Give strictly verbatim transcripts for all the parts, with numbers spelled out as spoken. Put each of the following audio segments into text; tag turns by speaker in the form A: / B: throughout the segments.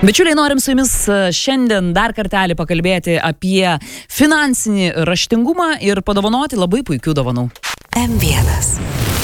A: Bičiuliai, norim su jumis šiandien dar kartelį pakalbėti apie finansinį raštingumą ir padovanoti labai puikių dovanų.
B: M vienas.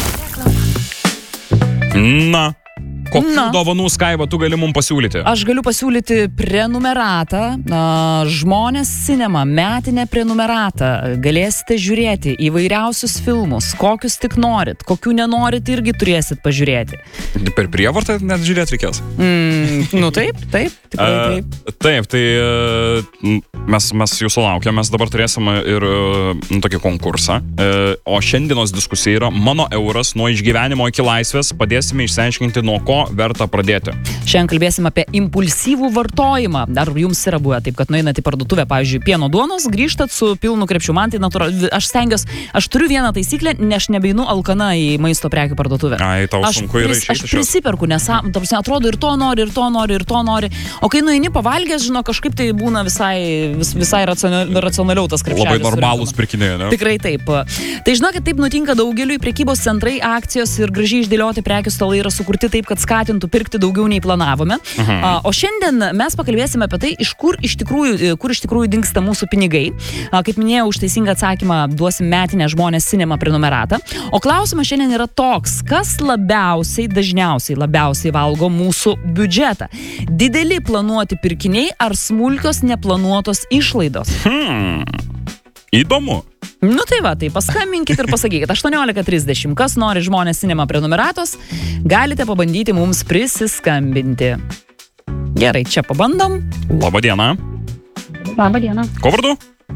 C: Na, kokių
A: Na.
C: dovanų, Skaiva, tu gali mums pasiūlyti?
A: Aš galiu pasiūlyti prenumeratą, a, Žmonės Cinema, metinę prenumeratą. Galėsite žiūrėti įvairiausius filmus, kokius tik norit, kokių nenorit irgi turėsit pažiūrėti.
C: Per prievartą net žiūrėti reikės.
A: Mm, nu taip, taip, tikrai taip.
C: Uh, taip, tai uh, mes, mes jūsų laukiam, mes dabar turėsim ir uh, tokį konkursą. Uh, o šiandienos diskusija yra mano euras nuo išgyvenimo iki laisvės. Padėsime išsiaiškinti, nuo ko verta pradėti.
A: Šiandien kalbėsim apie impulsyvų vartojimą. Ar jums yra buvę taip, kad nueinat į parduotuvę, pavyzdžiui, pieno duonos, grįžtat su pilnu krepšiu. Man tai natūralu, aš stengiuosi, aš turiu vieną taisyklę, nes nebeinu alkana į maisto prekių parduotuvę.
C: Ai, tau
A: Aš,
C: sunku yra
A: pris,
C: išeiti
A: aš
C: iš jos.
A: prisiperku, nes ta prasme, atrodo ir to nori, ir to nori, ir to nori. O kai nueini pavalgęs, žino, kažkaip tai būna visai, vis, visai racionaliau, racionaliau tas krepšelis.
C: Labai normalūs pirkiniai, ne?
A: Tikrai taip. Tai žinokit, taip nutinka daugeliui. Prekybos centrai, akcijos ir gražiai išdėlioti prekių stalai yra sukurti taip, kad skatintų pirkti daugiau nei planavome.
C: Mhm.
A: A, o šiandien mes pakalbėsime apie tai, iš kur iš tikrųjų, kur iš tikrųjų dingsta mūsų pinigai. A, kaip minėjau, už teisingą atsakymą duosim metinę Žmonės Cinema prenumeratą. O klausimas šiandien yra toks, kas labiausiai, dažniausiai labiausiai valgo mūsų biudžetą? Dideli planuoti pirkiniai ar smulkios neplanuotos išlaidos?
C: Hmm. Įdomu.
A: Nu tai va, tai paskambinkit ir pasakykit. aštuoniolika trisdešimt. Kas nori Žmonės Cinema prenumeratos, galite pabandyti mums prisiskambinti. Gerai, čia pabandom.
C: Labą dieną.
D: Labą dieną.
C: Ko vardu?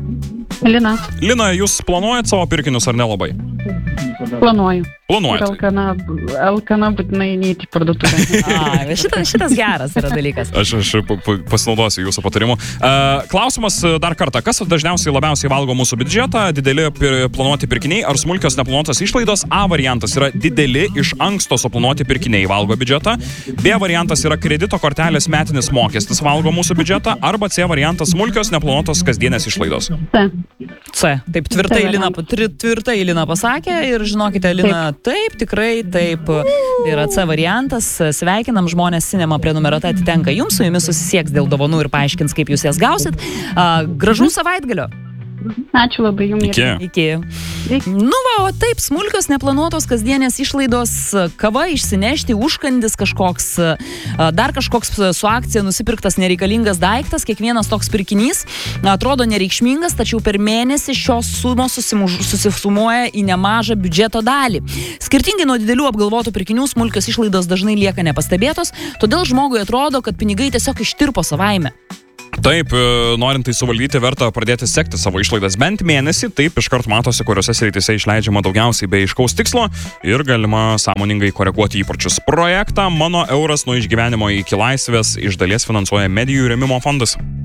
D: Lina.
C: Lina, jūs planuojat savo pirkinius ar nelabai?
D: Planuoju.
C: Planuojat.
D: Alkana, alkana būtinai neiti į parduotuvę.
A: A, šitas, šitas geras yra dalykas.
C: Aš, aš pa- pa- pasinaudosiu jūsų patarimu. Uh, klausimas dar kartą. Kas dažniausiai labiausiai valgo mūsų biudžetą? Dideli pir, planuoti pirkiniai ar smulkios neplanuotos išlaidos? A variantas yra dideli iš anksto suplanuoti pirkiniai valgo biudžetą. B variantas yra kredito kortelės metinis mokestis valgo mūsų biudžetą. Arba C variantas smulkios neplanuotos kasdienės išlaidos.
D: Ta.
A: C. Taip tvirtai
D: C
A: Lina,
D: variantas.
A: tri- tvirtai Lina pasakė ir žinokite, Lina, taip, tikrai taip. Yra C variantas. Sveikinam, Žmonės Cinema prenumerata atitenka jums, su jumis susisieks dėl dovanų ir paaiškins, kaip jūs jas gausit. A, gražaus savaitgalio.
D: Ačiū labai jums.
C: Iki.
A: Iki.
D: Iki.
A: Nu va, o taip, smulkios neplanuotos kasdienės išlaidos, kava išsinešti, užkandis kažkoks, a, dar kažkoks su akcija nusipirktas nereikalingas daiktas, kiekvienas toks pirkinys atrodo nereikšmingas, tačiau per mėnesį šios sumos susimuž- susisumuoja į nemažą biudžeto dalį. Skirtingai nuo didelių apgalvotų pirkinių, smulkios išlaidos dažnai lieka nepastebėtos, todėl žmogui atrodo, kad pinigai tiesiog ištirpo savaime.
C: Taip, e, norint tai suvaldyti, verta pradėti sekti savo išlaidas bent mėnesį, taip iškart matosi, kuriuose srityse išleidžiama daugiausiai be aiškaus tikslo ir galima sąmoningai koreguoti įpročius. Projektą Mano euras nuo išgyvenimo iki laisvės iš dalies finansuoja Medijų rėmimo fondas.